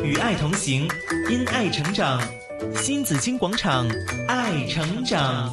與愛同行，因愛成長。新紫荊廣場，愛成長。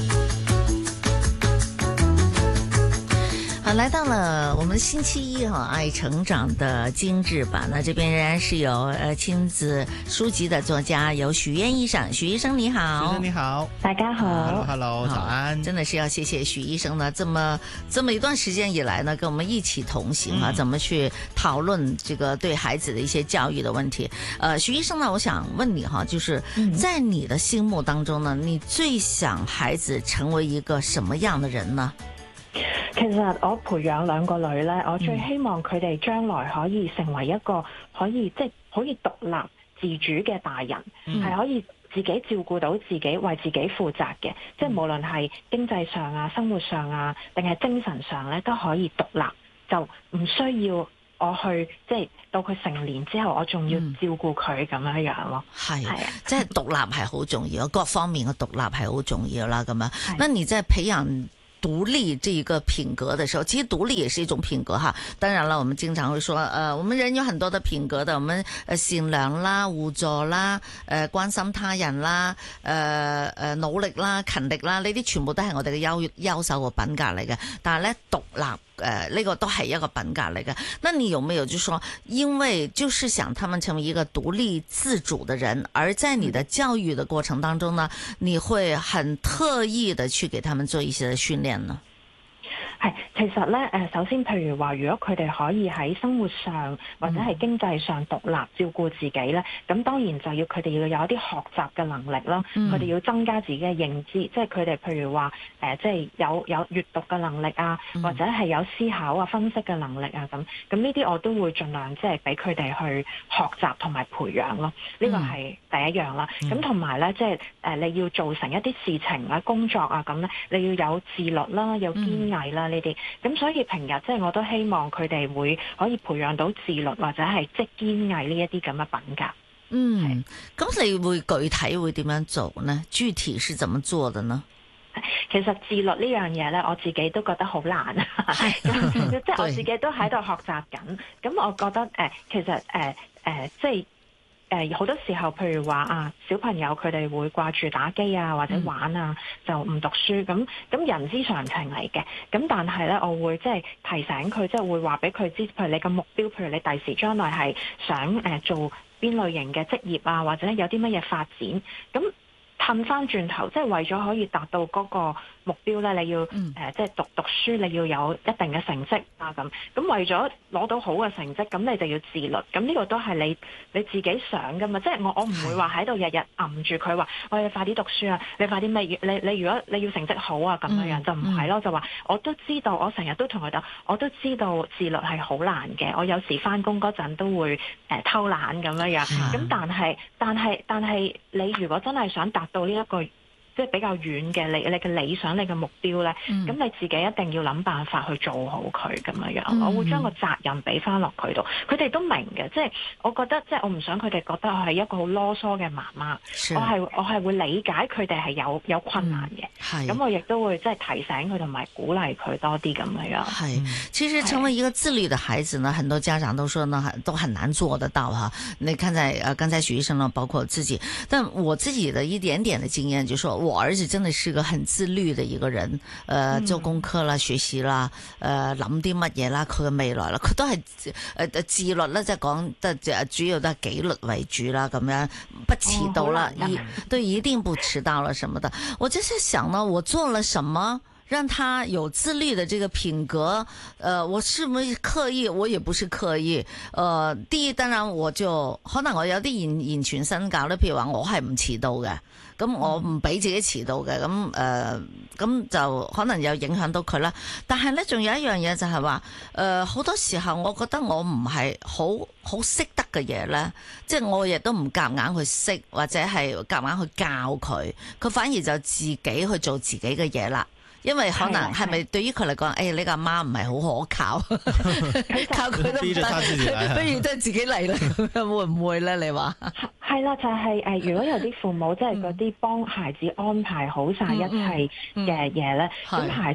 好，來到了我們星期一愛成長的精緻版。那這邊仍然是有親子書籍的作家，有許願醫生。許醫生你好。 許醫生你好， 大家好。 Hello， 早安。 真的是要謝謝許醫生呢，這麼一段時間以來呢，跟我們一起同行啊，怎麼去討論這個對孩子的一些教育的問題。許醫生呢，我想問你哈，就是在你的心目當中呢，你最想孩子成為一個什麼樣的人呢？ 其實我培養兩個女呢，我最希望佢哋將來可以成為一個可以獨立自主嘅大人，係可以自己照顧到自己，為自己負責嘅。即係無論係經濟上啊、生活上啊，定係精神上呢，都可以獨立，就唔需要我去到佢成年之後，我仲要照顧佢咁樣樣咯。係啊， 即係獨立係好重要，各方面嘅獨立係好重要啦。咁樣，那你在培養獨立這一個品格的時候，其實獨立也是一種品格哈。當然了，我們經常會說，我們人有很多的品格的，我們善良啦、互助啦、關心他人啦、努力啦、勤力啦，呢啲全部都係我哋嘅優秀嘅品格嚟嘅。但係咧，獨立呢個都係一個品格嚟嘅。那你有沒有就說，因為就是想他們成為一個獨立自主的人，而在你的教育的過程當中呢，你會很特意的去給他們做一些的訓練呢？ 係，其實咧，首先譬如話，如果佢哋可以喺生活上或者係經濟上獨立照顧自己咧，咁當然就要佢哋要有一啲學習嘅能力啦，佢哋要增加自己嘅認知，即係佢哋譬如話即係有閱讀嘅能力啊，或者係有思考啊、分析嘅能力啊咁呢啲我都會盡量即係俾佢哋去學習同埋培養咯，呢個係第一樣啦。咁同埋咧，即係你要做成一啲事情啊、工作啊咁咧，你要有自律啦、有堅毅啦。呢啲咁，所以平日即係我都希望佢哋會可以培養到自律或者係即係堅毅呢一啲咁嘅品格。 咁你會具體會點樣做呢？具體是怎麼做的呢？ 其實自律呢樣嘢咧，我自己都覺得好難，即係我自己都喺度學習緊。咁我覺得其實即係。好多時候，譬如話啊，小朋友佢哋會掛住打機啊，或者玩啊，就唔讀書咁人之常情嚟嘅。咁但係咧，我會即係提醒佢，即係會話俾佢知，譬如你個目標，譬如你第時將來係想做邊類型嘅職業啊，或者有啲乜嘢發展咁。褪翻轉頭，即係為咗可以達到嗰個目標咧，你要即係讀書，你要有一定嘅成績啊咁。為咗攞到好嘅成績，咁你就要自律。咁呢個都係你自己想噶嘛。即係我唔會話喺度日日揞住佢話，喂，你快啲讀書啊！你快啲咩？你如果你要成績好啊咁樣就唔係咯。就話我都知道，我成日都同佢講，我都知道自律係好難嘅。我有時翻工嗰陣都會偷懶咁樣。咁但係你如果真係想達到呢一個即係比較遠嘅你嘅理想、你嘅目標咧，咁你自己一定要諗辦法去做好佢咁樣。我會將個責任俾翻落佢度，佢哋都明嘅。即係我覺得，即係我唔想佢哋覺得我係一個好囉嗦嘅媽媽。我係會理解佢哋係有困難嘅。咁我亦都會即係提醒佢同埋鼓勵佢多啲咁樣。 係，其實成為一個自律的孩子呢，很多家長都說呢，都很難做得到哈。你看剛才許醫生呢，包括自己，但我自己的一點點的經驗就說，我兒子真的是個很自律的一個人，做功課啦、學習啦、諗啲乜嘢啦，佢嘅未來啦，佢都係自律啦，即係講得主要都係紀律為主啦，咁樣不遲到啦，對，一定不遲到了什麼的。我就是想呢，我做了什麼讓他有自律的這個品格？我是不是刻意？我也不是刻意。第一，當然我就可能我有啲言傳身教咧，譬如話我係唔遲到嘅。咁我唔俾自己遲到嘅，咁就可能有影響到佢啦。但係咧，仲有一樣嘢就係話，好多時候我覺得我唔係好識得嘅嘢咧，即係我亦都唔夾硬去識，或者係夾硬去教佢，佢反而就自己去做自己嘅嘢啦。因為可能係咪對於佢嚟講，你個媽唔係好可靠，靠佢都唔得，不如都係自己嚟啦，會唔會咧？你話？ 係啦，就係如果有啲父母即係嗰啲幫孩子安排好晒一切嘅嘢咧，咁孩